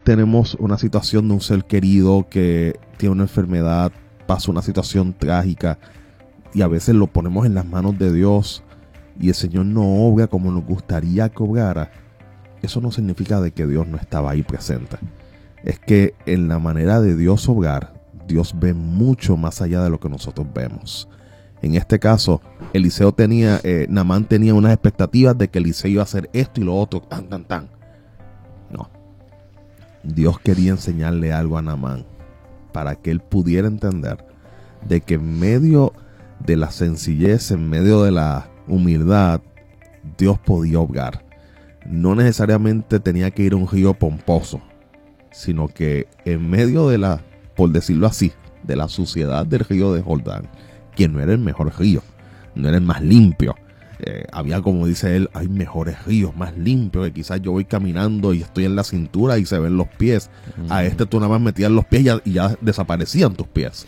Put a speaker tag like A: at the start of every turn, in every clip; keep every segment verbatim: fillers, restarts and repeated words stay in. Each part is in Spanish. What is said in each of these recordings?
A: tenemos una situación de un ser querido que tiene una enfermedad, pasa una situación trágica y a veces lo ponemos en las manos de Dios y el Señor no obra como nos gustaría que obrara, eso no significa de que Dios no estaba ahí presente. Es que en la manera de Dios obrar, Dios ve mucho más allá de lo que nosotros vemos. En este caso, Eliseo tenía, eh, Naamán tenía unas expectativas de que Eliseo iba a hacer esto y lo otro, tan, tan, tan. No. Dios quería enseñarle algo a Naamán para que él pudiera entender de que en medio de la sencillez, en medio de la humildad, Dios podía obrar. No necesariamente tenía que ir a un río pomposo, sino que en medio de la, por decirlo así, de la suciedad del río de Jordán, que no era el mejor río, no era el más limpio. Eh, había, como dice él, hay mejores ríos más limpios, que quizás yo voy caminando y estoy en la cintura y se ven los pies. Mm. A este tú nada más metías los pies y ya, y ya desaparecían tus pies.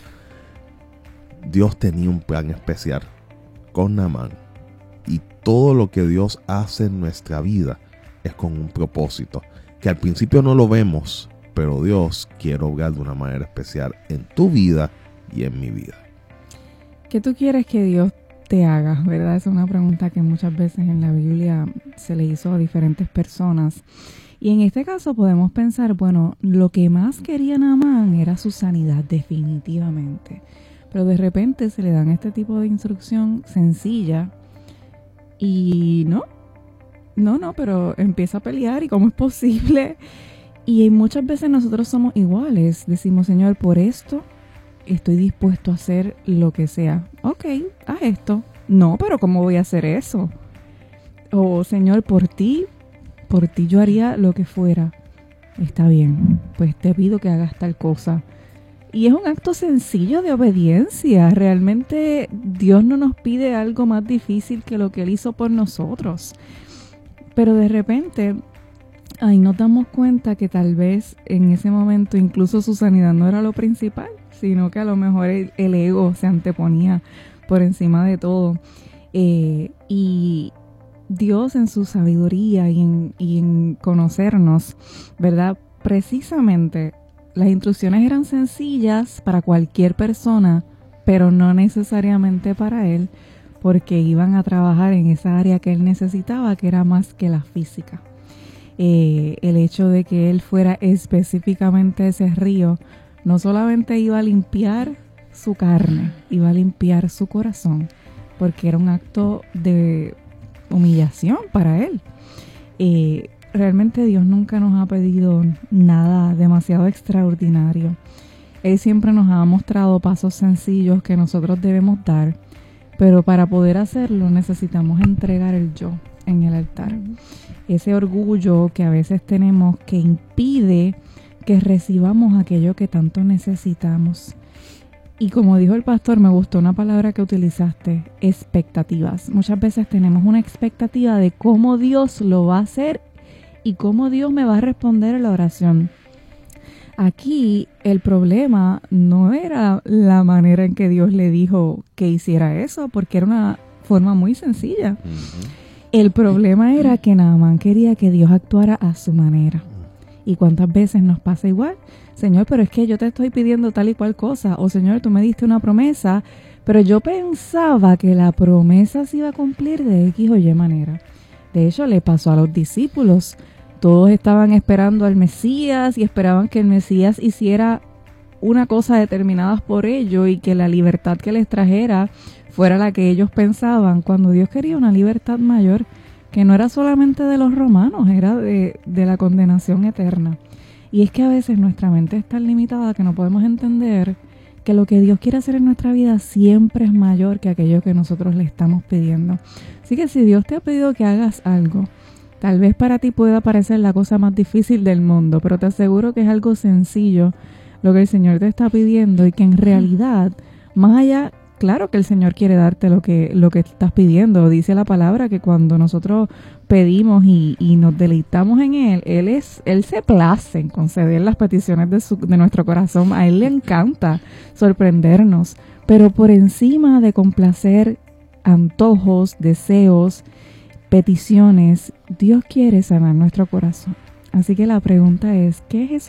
A: Dios tenía un plan especial con Naamán. Y todo lo que Dios hace en nuestra vida es con un propósito, que al principio no lo vemos, pero Dios quiere obrar de una manera especial en tu vida y en mi vida.
B: ¿Qué tú quieres que Dios te haga? ¿Verdad? Es una pregunta que muchas veces en la Biblia se le hizo a diferentes personas. Y en este caso podemos pensar, bueno, lo que más quería Naamán era su sanidad, definitivamente. Pero de repente se le dan este tipo de instrucción sencilla y no, no, no, pero empieza a pelear y cómo es posible. Y muchas veces nosotros somos iguales. Decimos, Señor, por esto estoy dispuesto a hacer lo que sea. Ok, haz esto. No, pero ¿cómo voy a hacer eso? O Señor, por ti, por ti yo haría lo que fuera. Está bien, pues te pido que hagas tal cosa. Y es un acto sencillo de obediencia. Realmente Dios no nos pide algo más difícil que lo que Él hizo por nosotros. Pero de repente, ahí nos damos cuenta que tal vez en ese momento incluso su sanidad no era lo principal, sino que a lo mejor el, el ego se anteponía por encima de todo. Eh, y Dios en su sabiduría y en, y en conocernos, ¿verdad? Precisamente las instrucciones eran sencillas para cualquier persona, pero no necesariamente para él, porque iban a trabajar en esa área que él necesitaba, que era más que la física. Eh, el hecho de que él fuera específicamente a ese río, no solamente iba a limpiar su carne, iba a limpiar su corazón, porque era un acto de humillación para él. Eh, realmente Dios nunca nos ha pedido nada demasiado extraordinario. Él siempre nos ha mostrado pasos sencillos que nosotros debemos dar, pero para poder hacerlo necesitamos entregar el yo en el altar. Ese orgullo que a veces tenemos que impide que recibamos aquello que tanto necesitamos. Y como dijo el pastor, me gustó una palabra que utilizaste, expectativas. Muchas veces tenemos una expectativa de cómo Dios lo va a hacer y cómo Dios me va a responder a la oración. Aquí el problema no era la manera en que Dios le dijo que hiciera eso, porque era una forma muy sencilla. Uh-huh. El problema era que Naamán quería que Dios actuara a su manera. ¿Y cuántas veces nos pasa igual? Señor, pero es que yo te estoy pidiendo tal y cual cosa. O Señor, tú me diste una promesa, pero yo pensaba que la promesa se iba a cumplir de X o Y manera. De hecho, le pasó a los discípulos. Todos estaban esperando al Mesías y esperaban que el Mesías hiciera una cosa determinada por ellos y que la libertad que les trajera fuera la que ellos pensaban, cuando Dios quería una libertad mayor, que no era solamente de los romanos, era de, de la condenación eterna. Y es que a veces nuestra mente es tan limitada que no podemos entender que lo que Dios quiere hacer en nuestra vida siempre es mayor que aquello que nosotros le estamos pidiendo. Así que si Dios te ha pedido que hagas algo, tal vez para ti pueda parecer la cosa más difícil del mundo, pero te aseguro que es algo sencillo lo que el Señor te está pidiendo y que en realidad, más allá, claro que el Señor quiere darte lo que lo que estás pidiendo. Dice la palabra que cuando nosotros pedimos y, y nos deleitamos en Él, Él es Él se place en conceder las peticiones de, su, de nuestro corazón. A Él le encanta sorprendernos, pero por encima de complacer antojos, deseos, peticiones, Dios quiere sanar nuestro corazón. Así que la pregunta es, ¿qué es eso